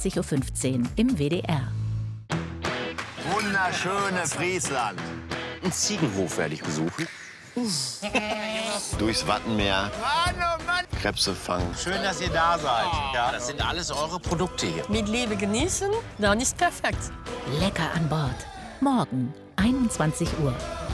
21:15 Uhr im WDR. Wunderschöne Friesland. Einen Ziegenhof werde ich besuchen. Durchs Wattenmeer. Mann, oh Mann. Krebse fangen. Schön, dass ihr da seid. Ja, das sind alles eure Produkte hier. Mit Liebe genießen, dann ist perfekt. Lecker an Bord. Morgen, 21 Uhr.